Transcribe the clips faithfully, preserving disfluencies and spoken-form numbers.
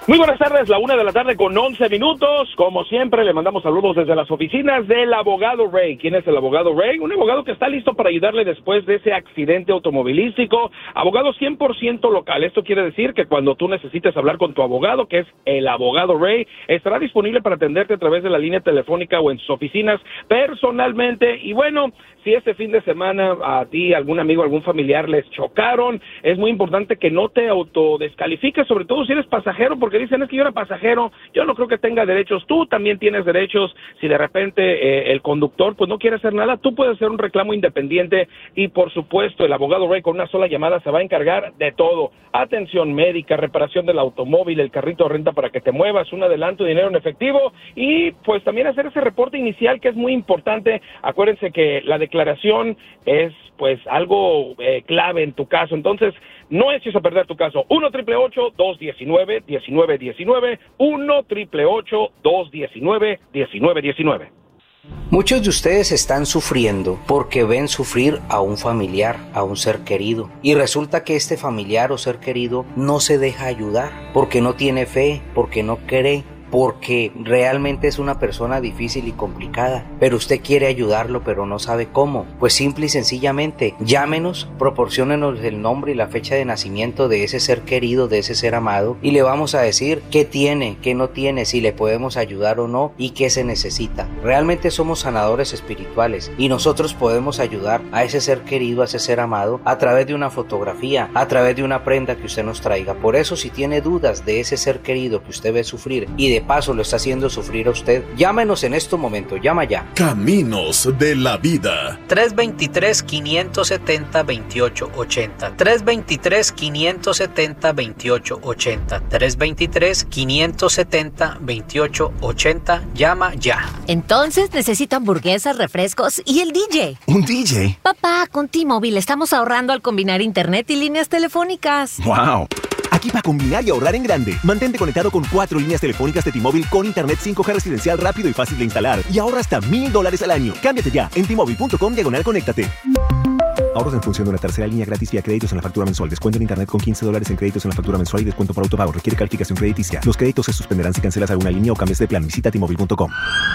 Muy buenas tardes, la una de la tarde con once minutos. Como siempre, le mandamos saludos desde las oficinas del abogado Ray. ¿Quién es el abogado Ray? Un abogado que está listo para ayudarle después de ese accidente automovilístico. Abogado cien por ciento local. Esto quiere decir que cuando tú necesites hablar con tu abogado, que es el abogado Ray, estará disponible para atenderte a través de la línea telefónica o en sus oficinas personalmente. Y bueno, si este fin de semana a ti, algún amigo, algún familiar les chocaron, es muy importante que no te autodescalifiques, sobre todo si eres pasajero, porque dicen, es que yo era pasajero, yo no creo que tenga derechos. Tú también tienes derechos. Si de repente eh, el conductor pues no quiere hacer nada, tú puedes hacer un reclamo independiente y por supuesto el abogado Ray con una sola llamada se va a encargar de todo. Atención médica, reparación del automóvil, el carrito de renta para que te muevas, un adelanto de dinero en efectivo y pues también hacer ese reporte inicial que es muy importante. Acuérdense que la declaración es pues algo eh, clave en tu caso, entonces no eches a perder tu caso. uno triple ocho dos diecinueve diecinueve diecinueve, uno triple ocho dos diecinueve diecinueve diecinueve. Muchos de ustedes están sufriendo porque ven sufrir a un familiar, a un ser querido, y resulta que este familiar o ser querido no se deja ayudar porque no tiene fe, porque no cree, porque realmente es una persona difícil y complicada, pero usted quiere ayudarlo pero no sabe cómo. Pues simple y sencillamente llámenos, proporciónenos el nombre y la fecha de nacimiento de ese ser querido, de ese ser amado, y le vamos a decir qué tiene, qué no tiene, si le podemos ayudar o no y qué se necesita. Realmente somos sanadores espirituales y nosotros podemos ayudar a ese ser querido, a ese ser amado, a través de una fotografía, a través de una prenda que usted nos traiga. Por eso, si tiene dudas de ese ser querido que usted ve sufrir y de paso lo está haciendo sufrir a usted, llámenos en este momento, llama ya. Caminos de la Vida. tres dos tres, cinco siete cero, veintiocho ochenta. tres dos tres, cinco siete cero, veintiocho ochenta. tres dos tres, cinco siete cero, veintiocho ochenta. Llama ya. Entonces necesito hamburguesas, refrescos y el D J. ¿Un D J? Papá, con T-Mobile estamos ahorrando al combinar internet y líneas telefónicas. ¡Wow! Aquí para combinar y ahorrar en grande. Mantente conectado con cuatro líneas telefónicas de T-Mobile con internet cinco G residencial rápido y fácil de instalar. Y ahorra hasta mil dólares al año. Cámbiate ya en T-Mobile punto com diagonal conéctate. Ahorros en función de una tercera línea gratis vía créditos en la factura mensual. Descuento en internet con quince dólares en créditos en la factura mensual y descuento por autopago. Requiere calificación crediticia. Los créditos se suspenderán si cancelas alguna línea o cambias de plan. Visita T Mobile punto com.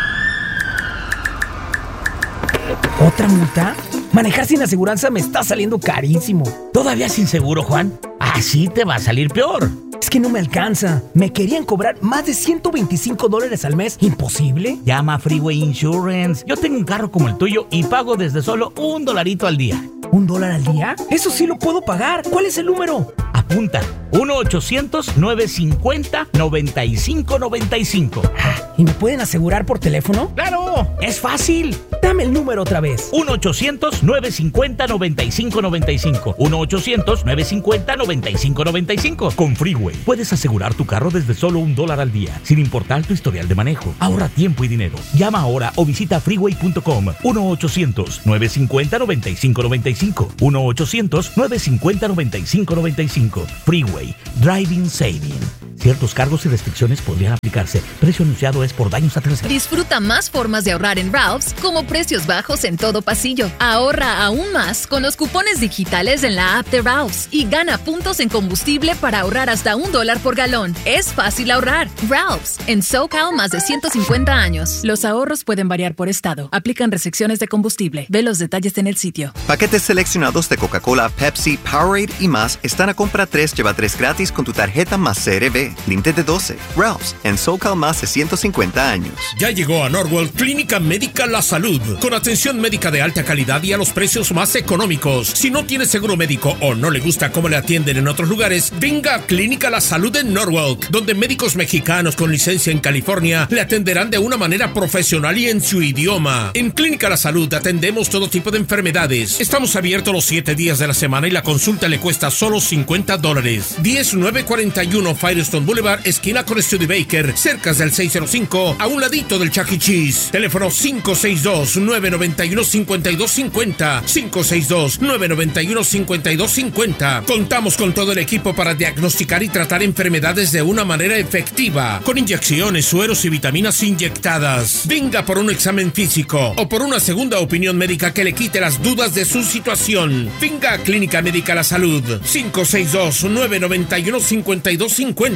¿Otra multa? Manejar sin aseguranza me está saliendo carísimo. ¿Todavía sin seguro, Juan? Así te va a salir peor. Es que no me alcanza. Me querían cobrar más de ciento veinticinco dólares al mes. ¿Imposible? Llama a Freeway Insurance. Yo tengo un carro como el tuyo y pago desde solo un dolarito al día. ¿Un dólar al día? Eso sí lo puedo pagar. ¿Cuál es el número? Apunta. uno ochocientos, nueve cincuenta, noventa y cinco noventa y cinco. ¿Y me pueden asegurar por teléfono? ¡Claro! ¡Es fácil! Dame el número otra vez. uno ochocientos, nueve cincuenta, noventa y cinco noventa y cinco. uno ochocientos, nueve cincuenta, noventa y cinco noventa y cinco. Con Freeway puedes asegurar tu carro desde solo un dólar al día, sin importar tu historial de manejo. Ahorra tiempo y dinero. Llama ahora o visita freeway punto com. uno ochocientos, nueve cincuenta, noventa y cinco noventa y cinco. uno ochocientos, nueve cincuenta, noventa y cinco noventa y cinco. Freeway. Driving Saving. Ciertos cargos y restricciones podrían aplicarse. Precio anunciado es por daños a terceros. Disfruta más formas de ahorrar en Ralph's, como precios bajos en todo pasillo. Ahorra aún más con los cupones digitales en la app de Ralph's y gana puntos en combustible para ahorrar hasta un dólar por galón. Es fácil ahorrar. Ralph's, en SoCal más de ciento cincuenta años. Los ahorros pueden variar por estado. Aplican restricciones de combustible. Ve los detalles en el sitio. Paquetes seleccionados de Coca-Cola, Pepsi, Powerade y más están a compra tres, lleva tres gratis con tu tarjeta más C R B. Límite de doce. Ralph's, en SoCal más de ciento cincuenta años. Ya llegó a Norwell Clínica Médica La Salud, con atención médica de alta calidad y a los precios más económicos. Si no tiene seguro médico o no le gusta cómo le atienden en otros lugares, venga a Clínica La Salud en Norwalk, donde médicos mexicanos con licencia en California le atenderán de una manera profesional y en su idioma. En Clínica La Salud atendemos todo tipo de enfermedades. Estamos abiertos los siete días de la semana y la consulta le cuesta solo cincuenta dólares. diez mil novecientos cuarenta y uno Firestone Boulevard, esquina con Studebaker, cerca del seiscientos cinco, a un ladito del Chuck E. Cheese. Teléfono cinco seis dos, nueve nueve uno, cinco dos cinco cero, cinco seis dos, nueve nueve uno, cinco dos cinco cero. Contamos con todo el equipo para diagnosticar y tratar enfermedades de una manera efectiva, con inyecciones, sueros y vitaminas inyectadas. Venga por un examen físico o por una segunda opinión médica que le quite las dudas de su situación. Venga a Clínica Médica La Salud, cinco seis dos, nueve nueve uno, cinco dos cinco cero.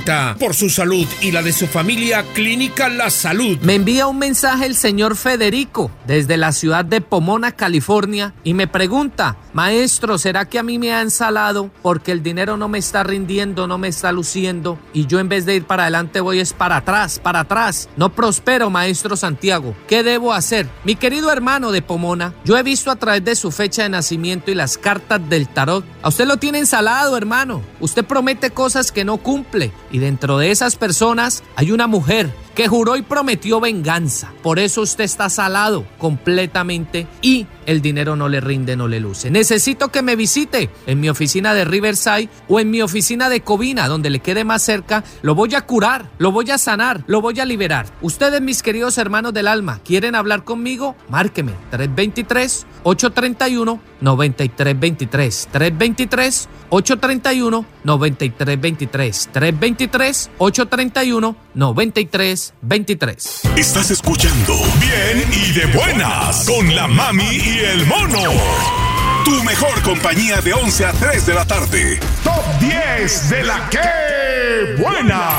alta. Por su salud y la de su familia, Clínica La Salud. Me envía un mensaje el señor Federico desde la ciudad de Pomona, California, y me pregunta: maestro, ¿será que a mí me han salado porque el dinero no me está rindiendo, no me está luciendo, y yo en vez de ir para adelante voy es para atrás, para atrás? No prospero, maestro Santiago. ¿Qué debo hacer? Mi querido hermano de Pomona, yo he visto a través de su fecha de nacimiento y las cartas del tarot. A usted lo tienen salado, hermano. Usted promete cosas que no cumple, y dentro de esas personas hay una mujer que juró y prometió venganza. Por eso usted está salado completamente y el dinero no le rinde, no le luce. Necesito que me visite en mi oficina de Riverside o en mi oficina de Covina, donde le quede más cerca. Lo voy a curar, lo voy a sanar, lo voy a liberar. Ustedes, mis queridos hermanos del alma, ¿quieren hablar conmigo? Márqueme tres dos tres, ocho tres uno, nueve tres dos tres. tres dos tres, ocho tres uno, nueve tres dos tres. tres dos tres, ocho tres uno, nueve tres veintitrés. Estás escuchando Bien y de Buenas con la Mami y el Mono. Tu mejor compañía de once a tres de la tarde. Top diez de la que buena.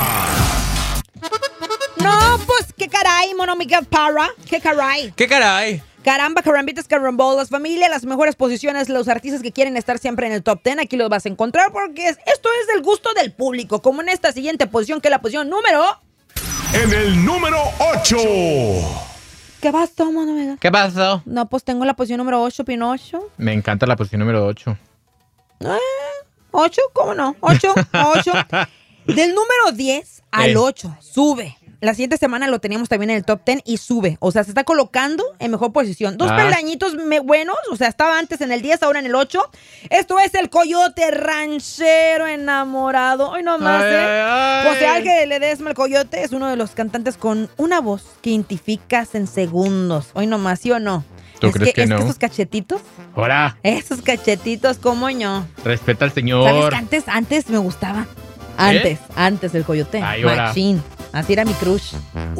No, pues qué caray, Mono Miguel Parra. Qué caray. ¿Qué caray? Caramba, carambitas, carambolas, familia, las mejores posiciones, los artistas que quieren estar siempre en el top diez, aquí los vas a encontrar porque es, esto es del gusto del público, como en esta siguiente posición, que es la posición número... En el número ocho. ¿Qué pasó, Mono Miguel? ¿Qué pasó? No, pues tengo la posición número ocho, Pinocho. Me encanta la posición número ocho. ¿Eh? ¿ocho? ¿Cómo no? ocho, ocho. Del número diez al Eh. ocho, sube. La siguiente semana lo teníamos también en el top diez y sube. O sea, se está colocando en mejor posición. Dos Ah. peldañitos me- buenos. O sea, estaba antes en el diez, ahora en el ocho. Esto es el Coyote Ranchero Enamorado. Hoy nomás, Ay, ¿eh? ay, ay. José Ángel Ledesma, el Coyote, es uno de los cantantes con una voz que identificas en segundos. Hoy nomás, ¿sí o no? ¿Tú es crees que es no? esos cachetitos, Hola, esos cachetitos, ¿cómo no? respeta al ¿Sabes señor. que antes, antes me gustaba? Antes, antes del Coyote. Ay, ahora. Machín. Así era mi crush.